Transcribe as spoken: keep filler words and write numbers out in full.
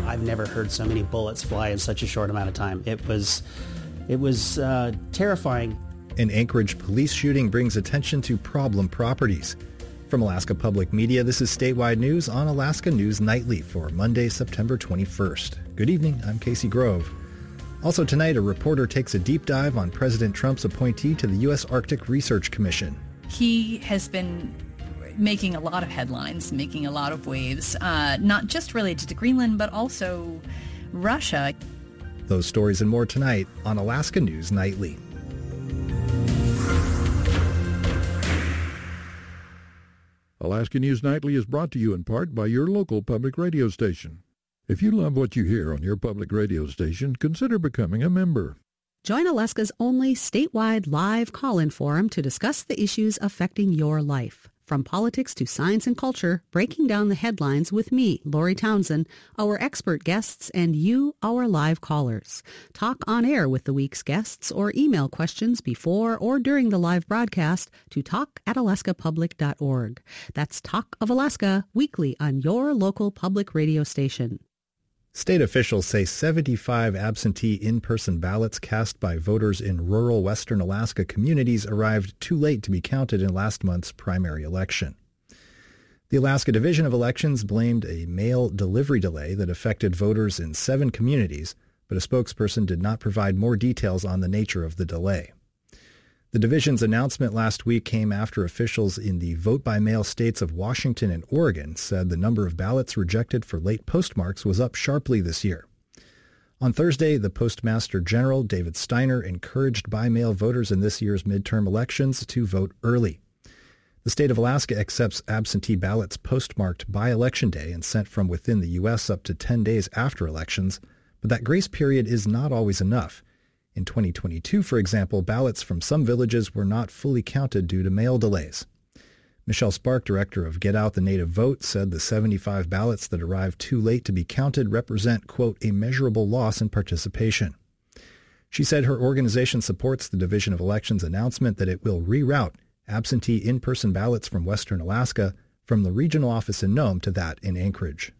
I've never heard so many bullets fly in such a short amount of time. It was, it was uh, terrifying. An Anchorage police shooting brings attention to problem properties. From Alaska Public Media, this is Statewide News on Alaska News Nightly for Monday, September twenty-first. Good evening, I'm Casey Grove. Also tonight, a reporter takes a deep dive on President Trump's appointee to the U S Arctic Research Commission. He has been making a lot of headlines, making a lot of waves, uh, not just related to Greenland, but also Russia. Those stories and more tonight on Alaska News Nightly. Alaska News Nightly is brought to you in part by your local public radio station. If you love what you hear on your public radio station, consider becoming a member. Join Alaska's only statewide live call-in forum to discuss the issues affecting your life. From politics to science and culture, breaking down the headlines with me, Lori Townsend, our expert guests, and you, our live callers. Talk on air with the week's guests or email questions before or during the live broadcast to talk at alaska public dot org. That's Talk of Alaska, weekly on your local public radio station. State officials say seventy-five absentee in-person ballots cast by voters in rural western Alaska communities arrived too late to be counted in last month's primary election. The Alaska Division of Elections blamed a mail delivery delay that affected voters in seven communities, but a spokesperson did not provide more details on the nature of the delay. The division's announcement last week came after officials in the vote-by-mail states of Washington and Oregon said the number of ballots rejected for late postmarks was up sharply this year. On Thursday, the Postmaster General, David Steiner, encouraged by-mail voters in this year's midterm elections to vote early. The state of Alaska accepts absentee ballots postmarked by Election Day and sent from within the U S up to ten days after elections, but that grace period is not always enough. In twenty twenty-two, for example, ballots from some villages were not fully counted due to mail delays. Michelle Spark, director of Get Out the Native Vote, said the seventy-five ballots that arrived too late to be counted represent, quote, a measurable loss in participation. She said her organization supports the Division of Elections announcement that it will reroute absentee in-person ballots from Western Alaska from the regional office in Nome to that in Anchorage.